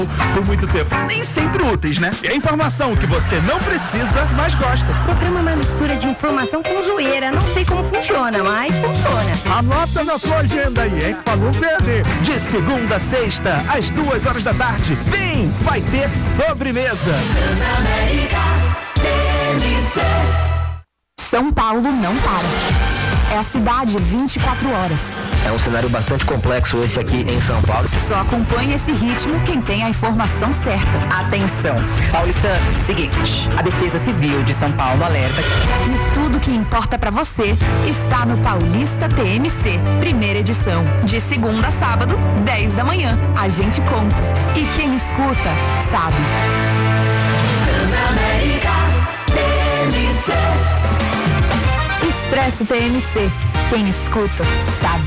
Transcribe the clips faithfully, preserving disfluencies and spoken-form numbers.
por muito tempo. Nem sempre úteis, né? É a informação que você não precisa, mas gosta. O programa é uma mistura de informação com zoeira. Não sei como funciona, mas funciona. Anota na sua agenda aí, hein? Pra não perder. De segunda a sexta, às duas horas da tarde. Vem! Vai ter sobremesa. São Paulo não para. É a cidade vinte e quatro horas. É um cenário bastante complexo esse aqui em São Paulo. Só acompanha esse ritmo quem tem a informação certa. Atenção, paulistano, seguinte, a Defesa Civil de São Paulo alerta. E tudo que importa pra você está no Paulista T M C, primeira edição. De segunda a sábado, dez da manhã. A gente conta. E quem escuta, sabe. Transamérica T M C. Expresso T M C. Quem escuta, sabe.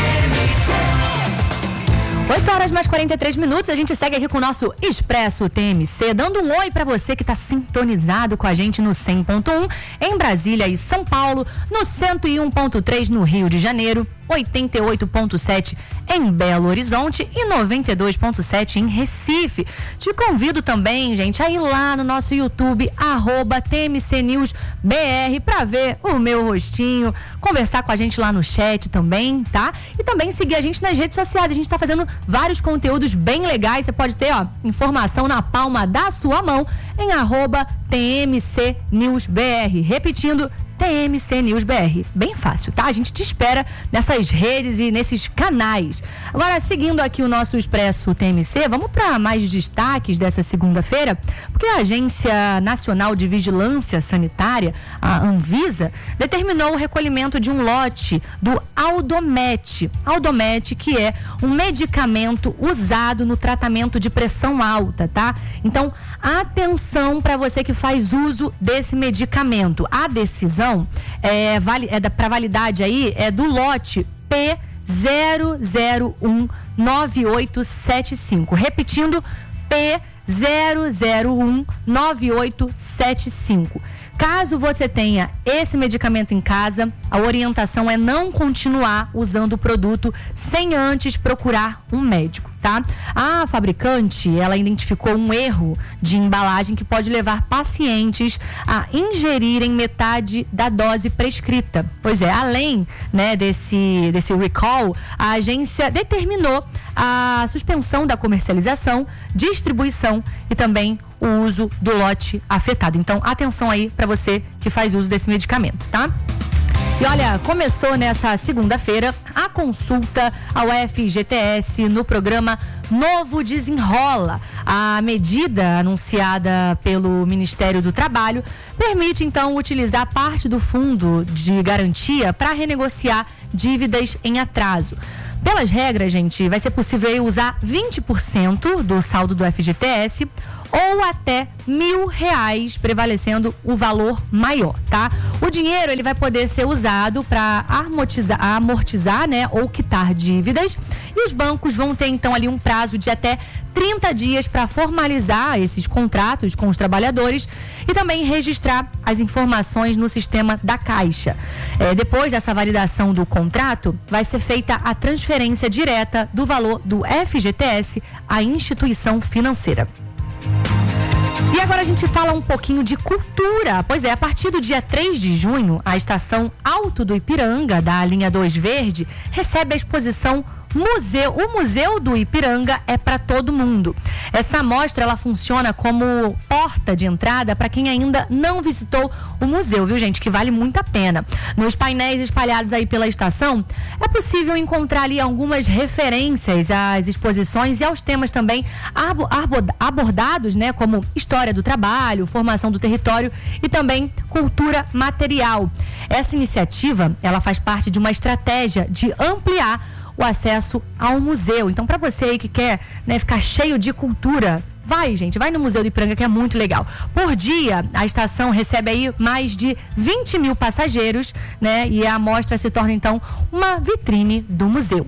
oito horas mais quarenta e três minutos, a gente segue aqui com o nosso Expresso T M C, dando um oi para você que está sintonizado com a gente no cem ponto um em Brasília e São Paulo, no cento e um ponto três no Rio de Janeiro, oitenta e oito ponto sete em Belo Horizonte e noventa e dois ponto sete em Recife. Te convido também, gente, a ir lá no nosso YouTube, arroba T M C News B R, para ver o meu rostinho, conversar com a gente lá no chat também, tá? E também seguir a gente nas redes sociais. A gente está fazendo vários conteúdos bem legais. Você pode ter, ó, informação na palma da sua mão em arroba T M C News B R. Repetindo, T M C News B R. Bem fácil, tá? A gente te espera nessas redes e nesses canais. Agora, seguindo aqui o nosso Expresso T M C, vamos para mais destaques dessa segunda-feira, porque a Agência Nacional de Vigilância Sanitária, a Anvisa, determinou o recolhimento de um lote do Aldomet. Aldomet, que é um medicamento usado no tratamento de pressão alta, tá? Então, atenção para você que faz uso desse medicamento. A decisão é, vale, é para validade aí é do lote P zero zero um nove oito sete cinco. Repetindo, P zero zero um nove oito sete cinco. Caso você tenha esse medicamento em casa, a orientação é não continuar usando o produto sem antes procurar um médico, tá? A fabricante, ela identificou um erro de embalagem que pode levar pacientes a ingerirem metade da dose prescrita. Pois é, além, né, desse, desse recall, a agência determinou a suspensão da comercialização, distribuição e também o uso do lote afetado. Então, atenção aí para você que faz uso desse medicamento, tá? E olha, começou nessa segunda-feira a consulta ao F G T S no programa Novo Desenrola. A medida anunciada pelo Ministério do Trabalho permite, então, utilizar parte do fundo de garantia para renegociar dívidas em atraso. Pelas regras, gente, vai ser possível usar vinte por cento do saldo do F G T S ou até mil reais, prevalecendo o valor maior, tá? O dinheiro, ele vai poder ser usado para amortizar, amortizar, né, ou quitar dívidas, e os bancos vão ter, então, ali um prazo de até trinta dias para formalizar esses contratos com os trabalhadores e também registrar as informações no sistema da Caixa. É, depois dessa validação do contrato, vai ser feita a transferência direta do valor do F G T S à instituição financeira. E agora a gente fala um pouquinho de cultura. Pois é, a partir do dia três de junho, a estação Alto do Ipiranga, da linha dois Verde, recebe a exposição Museu. O Museu do Ipiranga é para todo mundo. Essa mostra, ela funciona como porta de entrada para quem ainda não visitou o museu, viu, gente? Que vale muito a pena. Nos painéis espalhados aí pela estação, é possível encontrar ali algumas referências às exposições e aos temas também abordados, né? Como história do trabalho, formação do território e também cultura material. Essa iniciativa, ela faz parte de uma estratégia de ampliar o acesso ao museu. Então, para você aí que quer, né, ficar cheio de cultura, vai, gente, vai no Museu do Ipiranga, que é muito legal. Por dia, a estação recebe aí mais de vinte mil passageiros, né? E a amostra se torna, então, uma vitrine do museu.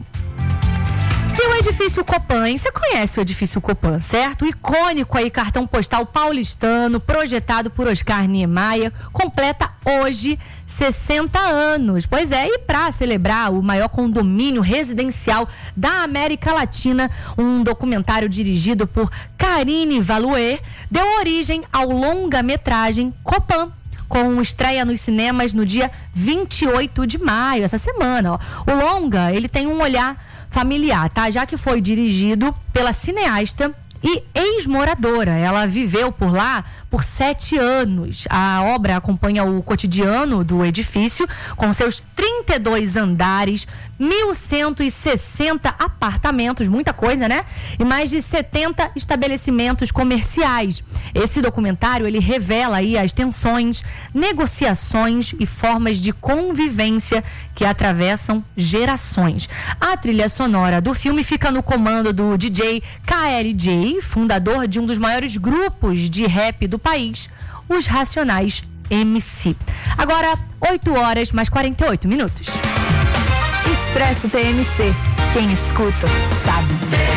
E o edifício Copan, hein? Você conhece o edifício Copan, certo? O icônico aí cartão postal paulistano, projetado por Oscar Niemeyer, completa hoje sessenta anos. Pois é, e para celebrar o maior condomínio residencial da América Latina, um documentário dirigido por Karine Valoué deu origem ao longa-metragem Copan, com estreia nos cinemas no dia vinte e oito de maio, essa semana. Ó. O longa, ele tem um olhar familiar, tá? Já que foi dirigido pela cineasta e ex-moradora. Ela viveu por lá por sete anos. A obra acompanha o cotidiano do edifício, com seus trinta e dois andares, mil cento e sessenta apartamentos, muita coisa, né? E mais de setenta estabelecimentos comerciais. Esse documentário, ele revela aí as tensões, negociações e formas de convivência que atravessam gerações. A trilha sonora do filme fica no comando do D J K L J, fundador de um dos maiores grupos de rap do país, os Racionais M C. Agora, oito horas mais quarenta e oito minutos. Expresso T M C. Quem escuta, sabe.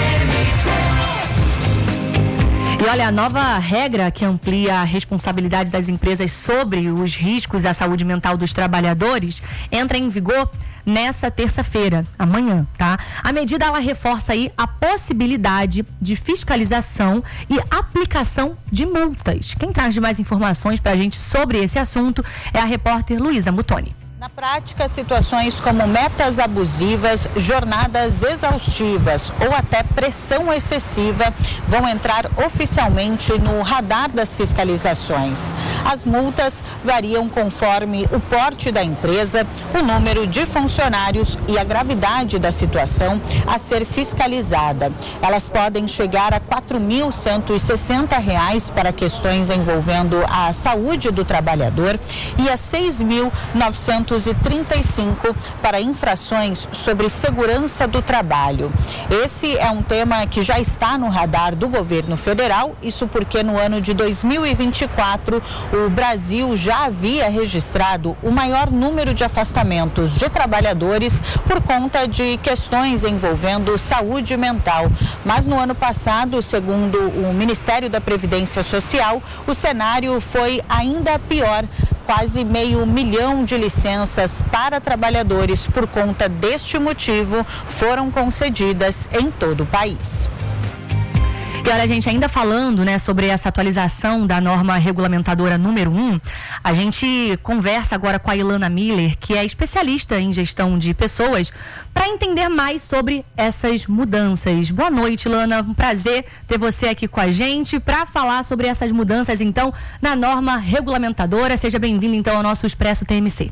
E olha, a nova regra que amplia a responsabilidade das empresas sobre os riscos à saúde mental dos trabalhadores entra em vigor nessa terça-feira, amanhã, tá? A medida, ela reforça aí a possibilidade de fiscalização e aplicação de multas. Quem traz mais informações pra gente sobre esse assunto é a repórter Luísa Mutoni. Na prática, situações como metas abusivas, jornadas exaustivas ou até pressão excessiva vão entrar oficialmente no radar das fiscalizações. As multas variam conforme o porte da empresa, o número de funcionários e a gravidade da situação a ser fiscalizada. Elas podem chegar a quatro mil cento e sessenta reais para questões envolvendo a saúde do trabalhador e a seis mil novecentos e trinta e cinco para infrações sobre segurança do trabalho. Esse é um tema que já está no radar do governo federal, isso porque no ano de dois mil e vinte e quatro o Brasil já havia registrado o maior número de afastamentos de trabalhadores por conta de questões envolvendo saúde mental. Mas no ano passado, segundo o Ministério da Previdência Social, o cenário foi ainda pior. Quase meio milhão de licenças para trabalhadores por conta deste motivo foram concedidas em todo o país. E olha, gente, ainda falando, né, sobre essa atualização da norma regulamentadora número um, a gente conversa agora com a Ilana Miller, que é especialista em gestão de pessoas, para entender mais sobre essas mudanças. Boa noite, Ilana. Um prazer ter você aqui com a gente para falar sobre essas mudanças, então, na norma regulamentadora. Seja bem-vindo, então, ao nosso Expresso T M C.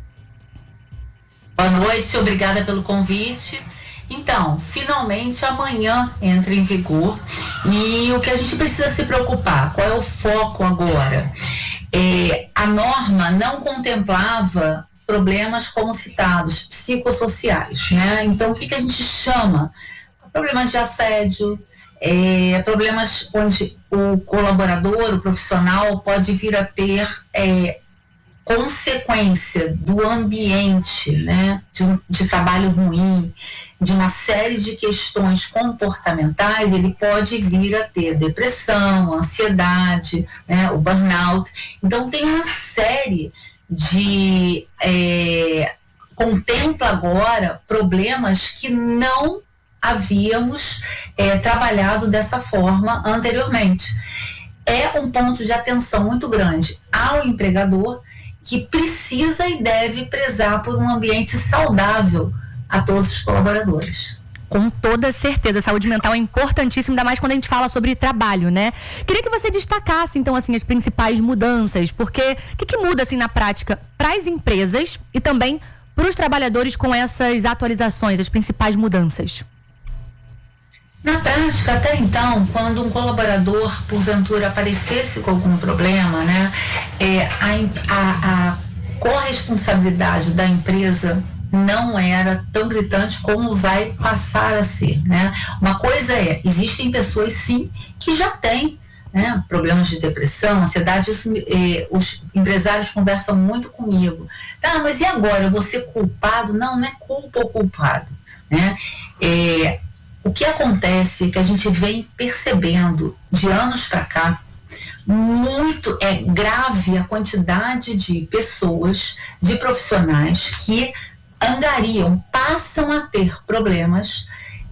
Boa noite, obrigada pelo convite. Então, finalmente amanhã entra em vigor e o que a gente precisa se preocupar, qual é o foco agora? É, a norma não contemplava problemas como citados, psicossociais, né? Então, o que, que a gente chama? Problemas de assédio, é, problemas onde o colaborador, o profissional pode vir a ter é, consequência do ambiente, né, de, de trabalho ruim, de uma série de questões comportamentais, ele pode vir a ter depressão, ansiedade, né, o burnout. Então tem uma série de é, contempla agora problemas que não havíamos é, trabalhado dessa forma anteriormente. É um ponto de atenção muito grande ao empregador, que precisa e deve prezar por um ambiente saudável a todos os colaboradores. Com toda certeza, a saúde mental é importantíssima, ainda mais quando a gente fala sobre trabalho, né? Queria que você destacasse, então, assim, as principais mudanças, porque o que, que muda, assim, na prática para as empresas e também para os trabalhadores com essas atualizações, as principais mudanças? Na prática, até então, quando um colaborador, porventura, aparecesse com algum problema, né, é, a, a, a corresponsabilidade da empresa não era tão gritante como vai passar a ser, né? Uma coisa é, existem pessoas, sim, que já têm, né, problemas de depressão, ansiedade. Isso, eh, os empresários conversam muito comigo. Tá, mas e agora? Eu vou ser culpado? Não, não é culpa ou culpado, né? É, o que acontece é que a gente vem percebendo de anos para cá, muito é grave a quantidade de pessoas, de profissionais que angariam, passam a ter problemas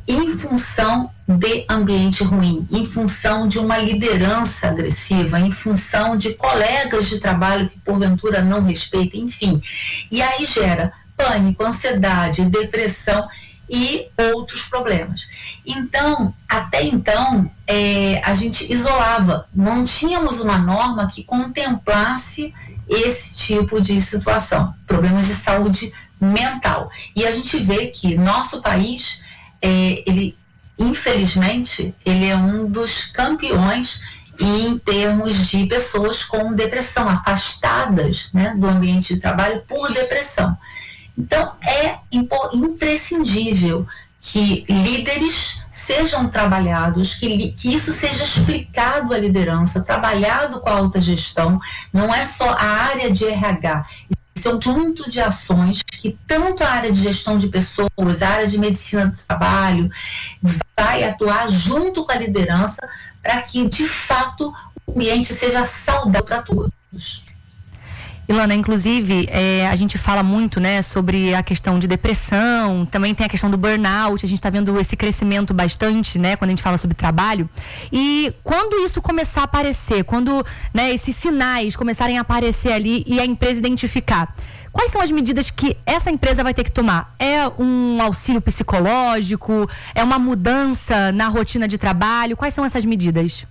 em função de ambiente ruim, em função de uma liderança agressiva, em função de colegas de trabalho que porventura não respeitam, enfim. E aí gera pânico, ansiedade, depressão e outros problemas. Então, até então, é, a gente isolava, não tínhamos uma norma que contemplasse esse tipo de situação, problemas de saúde mental. E a gente vê que nosso país, é, ele, infelizmente, ele é um dos campeões em termos de pessoas com depressão, afastadas, né, do ambiente de trabalho por depressão. Então, é imprescindível que líderes sejam trabalhados, que, que isso seja explicado à liderança, trabalhado com a alta gestão. Não é só a área de R H, isso é um conjunto de ações que tanto a área de gestão de pessoas, a área de medicina do trabalho, vai atuar junto com a liderança para que, de fato, o ambiente seja saudável para todos. Ilana, inclusive, é, a gente fala muito, né, sobre a questão de depressão, também tem a questão do burnout, a gente está vendo esse crescimento bastante, né, quando a gente fala sobre trabalho. E quando isso começar a aparecer, quando, né, esses sinais começarem a aparecer ali e a empresa identificar, quais são as medidas que essa empresa vai ter que tomar? É um auxílio psicológico? É uma mudança na rotina de trabalho? Quais são essas medidas?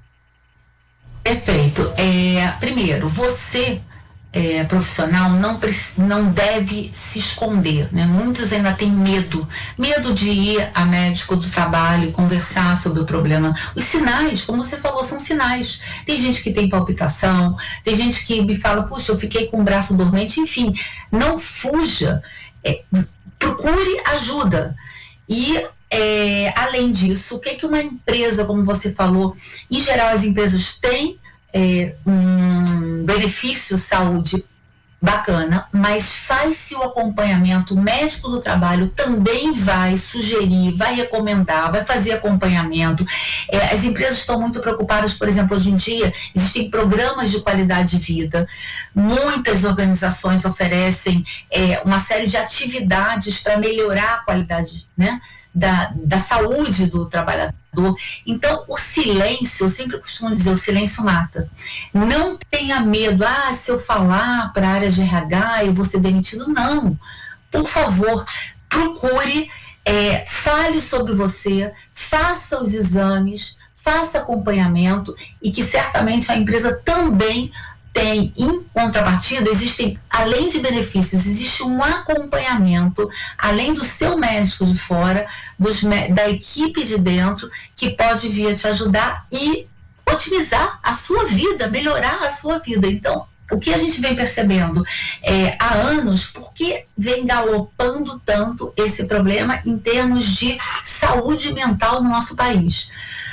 Perfeito. É, primeiro, você... É, profissional não, não deve se esconder, né? Muitos ainda têm medo, medo de ir a médico do trabalho e conversar sobre o problema. Os sinais, como você falou, são sinais. Tem gente que tem palpitação, tem gente que me fala, puxa, eu fiquei com o braço dormente, enfim, não fuja, é, procure ajuda. E é, além disso, o que, que uma empresa, como você falou, em geral as empresas têm É, um benefício saúde bacana, mas faz-se o acompanhamento, o médico do trabalho também vai sugerir, vai recomendar, vai fazer acompanhamento. É, as empresas estão muito preocupadas, por exemplo, hoje em dia existem programas de qualidade de vida, muitas organizações oferecem é, uma série de atividades para melhorar a qualidade, né, da, da saúde do trabalhador. Então, o silêncio, eu sempre costumo dizer, o silêncio mata. Não tenha medo, ah, se eu falar para a área de R H eu vou ser demitido. Não, por favor, procure, é, fale sobre você, faça os exames, faça acompanhamento e que certamente a empresa também tem, em contrapartida, existem, além de benefícios, existe um acompanhamento, além do seu médico de fora, dos, da equipe de dentro, que pode vir a te ajudar e otimizar a sua vida, melhorar a sua vida. Então, o que a gente vem percebendo é, há anos, por que vem galopando tanto esse problema em termos de saúde mental no nosso país?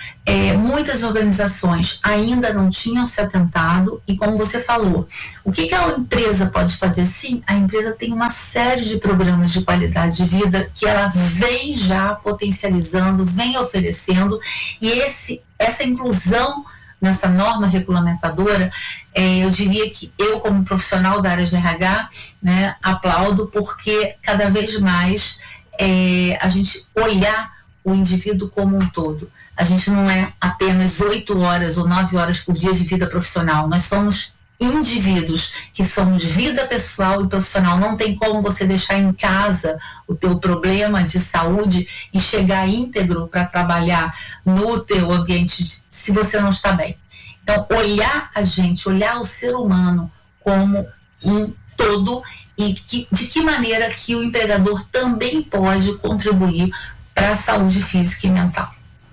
É, muitas organizações ainda não tinham se atentado e, como você falou, o que, que a empresa pode fazer? Sim, a empresa tem uma série de programas de qualidade de vida que ela vem já potencializando, vem oferecendo, e esse, essa inclusão nessa norma regulamentadora, é, eu diria que eu, como profissional da área de R H, né, aplaudo, porque cada vez mais é, a gente olhar o indivíduo como um todo. A gente não é apenas oito horas ou nove horas por dia de vida profissional. Nós somos indivíduos que somos vida pessoal e profissional. Não tem como você deixar em casa o teu problema de saúde e chegar íntegro para trabalhar no teu ambiente se você não está bem. Então, olhar a gente, olhar o ser humano como um todo e que, de que maneira que o empregador também pode contribuir para a saúde física e mental.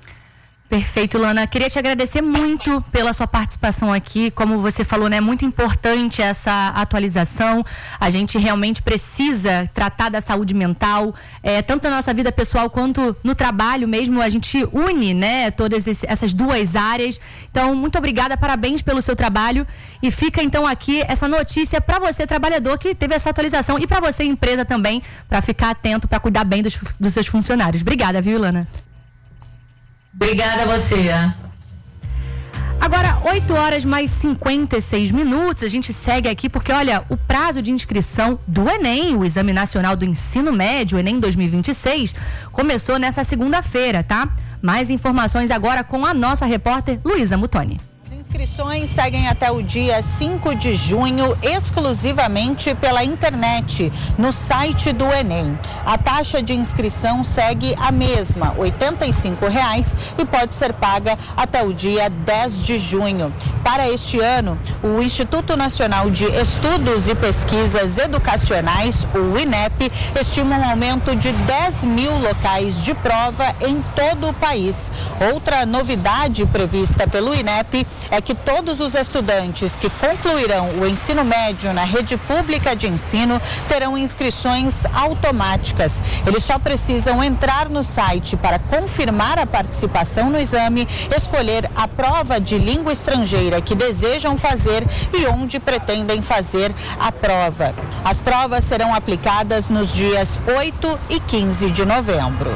Perfeito, Ilana. Queria te agradecer muito pela sua participação aqui. Como você falou, né, é muito importante essa atualização. A gente realmente precisa tratar da saúde mental, é, tanto na nossa vida pessoal quanto no trabalho mesmo. A gente une, né, todas essas duas áreas. Então, muito obrigada, parabéns pelo seu trabalho. E fica então aqui essa notícia para você, trabalhador, que teve essa atualização, e para você, empresa também, para ficar atento, para cuidar bem dos, dos seus funcionários. Obrigada, viu, Ilana? Obrigada a você. Agora, oito horas mais cinquenta e seis minutos, a gente segue aqui porque, olha, o prazo de inscrição do Enem, o Exame Nacional do Ensino Médio, Enem dois mil e vinte e seis, começou nessa segunda-feira, tá? Mais informações agora com a nossa repórter Luísa Mutoni. Inscrições seguem até o dia cinco de junho, exclusivamente pela internet, no site do Enem. A taxa de inscrição segue a mesma, oitenta e cinco reais, e pode ser paga até o dia dez de junho. Para este ano, o Instituto Nacional de Estudos e Pesquisas Educacionais, o INEP, estima um aumento de dez mil locais de prova em todo o país. Outra novidade prevista pelo INEP é que todos os estudantes que concluirão o ensino médio na rede pública de ensino terão inscrições automáticas. Eles só precisam entrar no site para confirmar a participação no exame, escolher a prova de língua estrangeira que desejam fazer e onde pretendem fazer a prova. As provas serão aplicadas nos dias oito e quinze de novembro.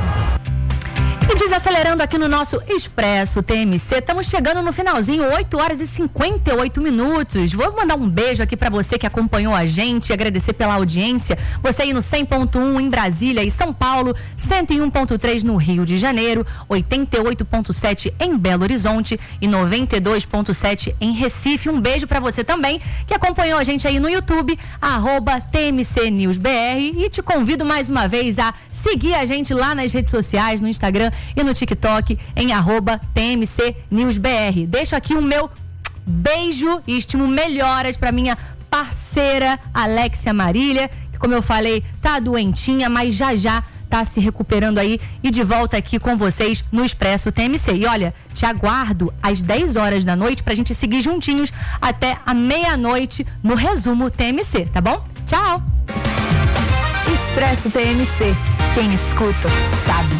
E desacelerando aqui no nosso Expresso T M C, estamos chegando no finalzinho, oito horas e cinquenta e oito minutos. Vou mandar um beijo aqui para você que acompanhou a gente, agradecer pela audiência. Você aí no cem ponto um em Brasília e São Paulo, cento e um ponto três no Rio de Janeiro, oitenta e oito ponto sete em Belo Horizonte e noventa e dois ponto sete em Recife. Um beijo para você também que acompanhou a gente aí no YouTube, arroba T M C News B R, e te convido mais uma vez a seguir a gente lá nas redes sociais, no Instagram e no TikTok em arroba T M C News B R. Deixo aqui o meu beijo e estimo melhoras para minha parceira Alexia Marília, que, como eu falei, tá doentinha, mas já já tá se recuperando aí e de volta aqui com vocês no Expresso T M C. E olha, te aguardo às dez horas da noite pra gente seguir juntinhos até a meia-noite no Resumo T M C, tá bom? Tchau! Expresso T M C. Quem escuta, sabe.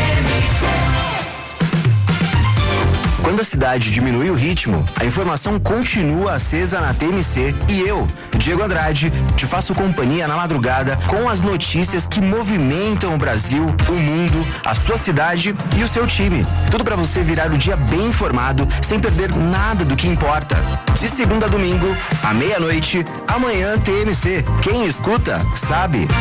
Quando a cidade diminui o ritmo, a informação continua acesa na T M C e eu, Diego Andrade, te faço companhia na madrugada com as notícias que movimentam o Brasil, o mundo, a sua cidade e o seu time. Tudo para você virar o dia bem informado, sem perder nada do que importa. De segunda a domingo, à meia-noite, amanhã T M C. Quem escuta, sabe.